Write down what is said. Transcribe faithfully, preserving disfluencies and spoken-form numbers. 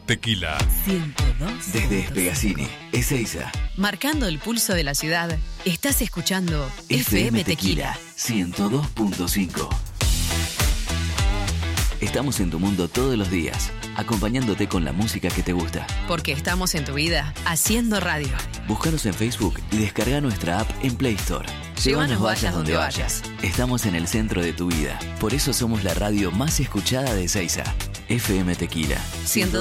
Tequila. ciento dos. Desde Espegasini, Ezeiza. Marcando el pulso de la ciudad, estás escuchando F M Tequila. ciento dos punto cinco. Estamos en tu mundo todos los días, acompañándote con la música que te gusta. Porque estamos en tu vida, haciendo radio. Búscanos en Facebook y descarga nuestra app en Play Store. Llévanos vayas donde vayas. Estamos en el centro de tu vida. Por eso somos la radio más escuchada de Ezeiza. F M Tequila. ciento